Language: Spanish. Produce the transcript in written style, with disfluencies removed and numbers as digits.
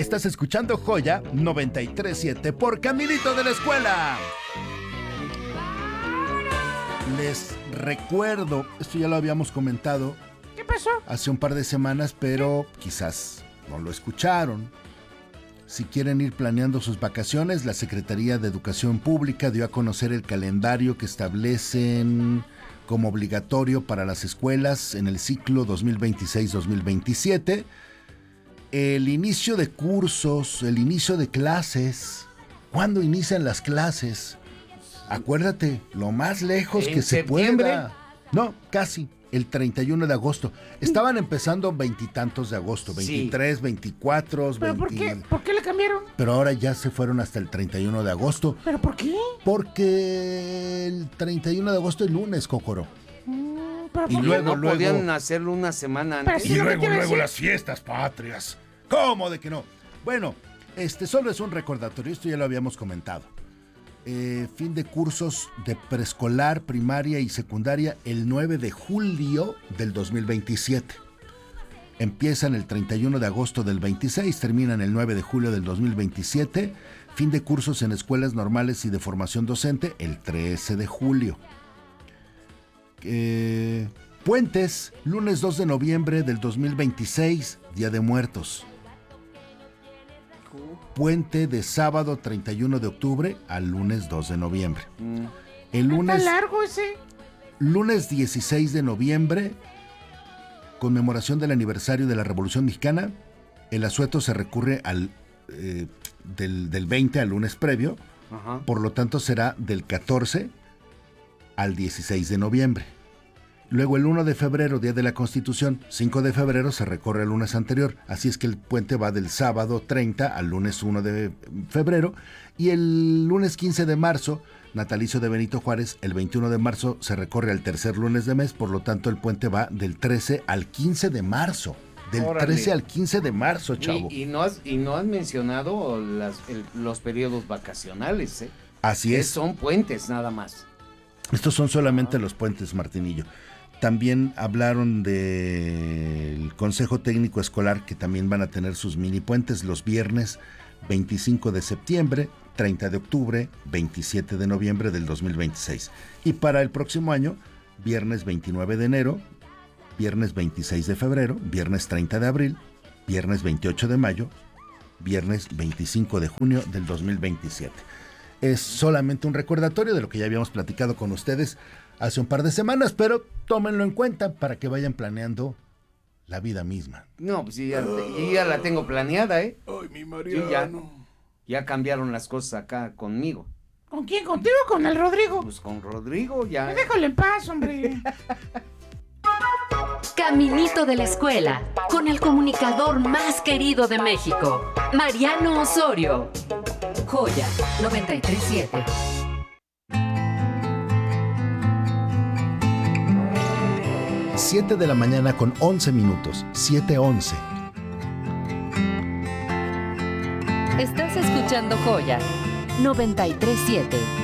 Estás escuchando Joya 93.7 por Caminito de la Escuela. Les recuerdo, esto ya lo habíamos comentado. ¿Qué pasó? Hace un par de semanas, pero quizás no lo escucharon. Si quieren ir planeando sus vacaciones, la Secretaría de Educación Pública dio a conocer el calendario que establecen como obligatorio para las escuelas en el ciclo 2026-2027. El inicio de cursos, el inicio de clases. ¿Cuándo inician las clases? Acuérdate, lo más lejos que se pueda. No, casi. El 31 de agosto. Estaban empezando veintitantos de agosto, 23, 24, ¿Pero 20... por qué le cambiaron? Pero ahora ya se fueron hasta el 31 de agosto. ¿Pero por qué? Porque el 31 de agosto es lunes, Cócoro. ¿Pero Y por qué? luego, ¿No podían hacerlo una semana Pero antes? sí, Y lo que te luego iba a decir. las fiestas patrias. ¿Cómo de que no? Bueno, solo es un recordatorio, esto ya lo habíamos comentado. Fin de cursos de preescolar, primaria y secundaria el 9 de julio del 2027. Empiezan el 31 de agosto del 26, terminan el 9 de julio del 2027. Fin de cursos en escuelas normales y de formación docente el 13 de julio. Puentes, lunes 2 de noviembre del 2026, Día de Muertos. Puente de sábado 31 de octubre al lunes 2 de noviembre. El lunes, ¿Está largo ese? lunes 16 de noviembre, conmemoración del aniversario de la Revolución Mexicana. El asueto se recurre del 20 al lunes previo. Ajá. Por lo tanto será del 14 al 16 de noviembre. Luego el 1 de febrero, Día de la Constitución, 5 de febrero se recorre el lunes anterior, así es que el puente va del sábado 30 al lunes 1 de febrero, y el lunes 15 de marzo, natalicio de Benito Juárez, el 21 de marzo se recorre al tercer lunes de mes, por lo tanto el puente va del 13 al 15 de marzo. Del Órale. 13 al 15 de marzo, chavo. Y no has mencionado los periodos vacacionales, ¿eh? Así es. Son puentes nada más. Estos son solamente los puentes, Martinillo. También hablaron del Consejo Técnico Escolar, que también van a tener sus mini puentes los viernes 25 de septiembre, 30 de octubre, 27 de noviembre del 2026. Y para el próximo año, viernes 29 de enero, viernes 26 de febrero, viernes 30 de abril, viernes 28 de mayo, viernes 25 de junio del 2027. Es solamente un recordatorio de lo que ya habíamos platicado con ustedes hace un par de semanas, pero tómenlo en cuenta para que vayan planeando la vida misma. No, pues yo ya la tengo planeada, ¿eh? Ay, mi Yo Mariano. ya cambiaron las cosas acá conmigo. ¿Con quién? ¿Contigo o con el Rodrigo? Pues con Rodrigo ya. Déjalo en paz, hombre. Caminito de la Escuela, con el comunicador más querido de México, Mariano Osorio. Joya 93.7. 7 de la mañana con 11 minutos, 7:11. Estás escuchando Joya 93.7.